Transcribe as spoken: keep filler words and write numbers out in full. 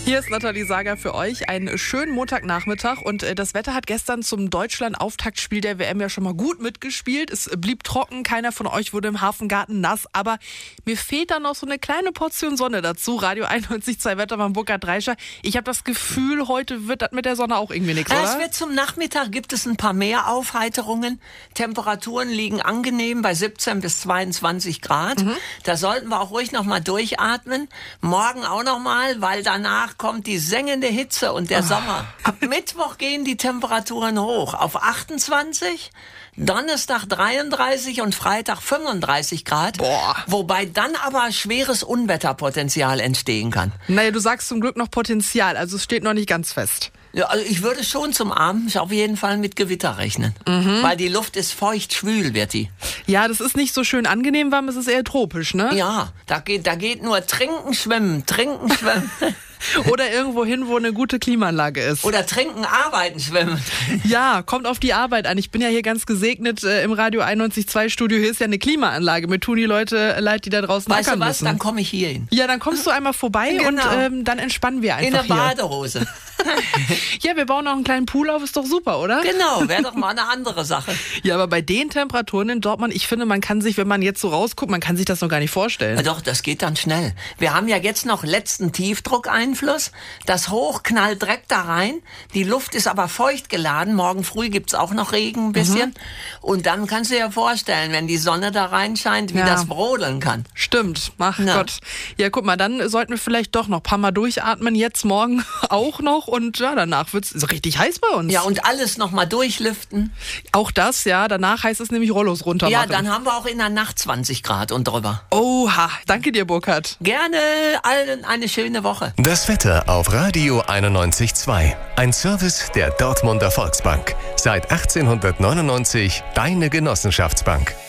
Hier ist Nathalie Sager für euch. Einen schönen Montagnachmittag. Und äh, das Wetter hat gestern zum Deutschland-Auftaktspiel der W M ja schon mal gut mitgespielt. Es blieb trocken, keiner von euch wurde im Hafengarten nass. Aber mir fehlt da noch so eine kleine Portion Sonne dazu. Radio einundneunzig Komma zwei Wettermann Burkhard Dreischer. Ich habe das Gefühl, heute wird das mit der Sonne auch irgendwie nichts, Ja, oder? es wird zum Nachmittag, gibt es ein paar mehr Aufheiterungen. Temperaturen liegen angenehm bei siebzehn bis zweiundzwanzig Grad. Mhm. Da sollten wir auch ruhig noch mal durchatmen. Morgen auch noch mal, weil danach kommt die sengende Hitze und der oh. Sommer. Ab Mittwoch gehen die Temperaturen hoch auf achtundzwanzig, Donnerstag dreiunddreißig und Freitag fünfunddreißig Grad. Boah. Wobei dann aber schweres Unwetterpotenzial entstehen kann. Naja, du sagst zum Glück noch Potenzial, also es steht noch nicht ganz fest. Ja, also ich würde schon zum Abend auf jeden Fall mit Gewitter rechnen. Mhm. Weil die Luft ist feucht, schwül wird die. Ja, das ist nicht so schön angenehm warm, es ist eher tropisch, ne? Ja, da geht, da geht nur trinken, schwimmen, trinken, schwimmen. Oder irgendwo hin, wo eine gute Klimaanlage ist. Oder trinken, arbeiten, schwimmen. Ja, kommt auf die Arbeit an. Ich bin ja hier ganz gesegnet äh, im Radio einundneunzig Komma zwei Studio. Hier ist ja eine Klimaanlage. Mir tun die Leute leid, die da draußen weißt ackern du was, müssen. dann komme ich hier hin. Ja, dann kommst du einmal vorbei Genau. und ähm, dann entspannen wir einfach in der hier. Badehose. Ja, wir bauen noch einen kleinen Pool auf, ist doch super, oder? Genau, wäre doch mal eine andere Sache. Ja, aber bei den Temperaturen in Dortmund, ich finde, man kann sich, wenn man jetzt so rausguckt, man kann sich das noch gar nicht vorstellen. Ja, doch, das geht dann schnell. Wir haben ja jetzt noch letzten Tiefdruckeinfluss. Das Hoch knallt direkt da rein. Die Luft ist aber feucht geladen. Morgen früh gibt's auch noch Regen ein bisschen. Mhm. Und dann kannst du dir vorstellen, wenn die Sonne da reinscheint, wie ja. das brodeln kann. Stimmt. Ach Na. Gott. Ja, guck mal, dann sollten wir vielleicht doch noch ein paar Mal durchatmen. Jetzt morgen auch noch. Und ja, danach wird's so richtig heiß bei uns. Ja, und alles noch mal durchlüften. Auch das, ja. Danach heißt es nämlich Rollos runter Ja, machen. dann haben wir auch in der Nacht zwanzig Grad und drüber. Oha. Danke dir, Burkhard. Gerne. Allen eine schöne Woche. Das Wetter auf Radio einundneunzig Komma zwei. Ein Service der Dortmunder Volksbank. Seit achtzehnhundertneunundneunzig deine Genossenschaftsbank.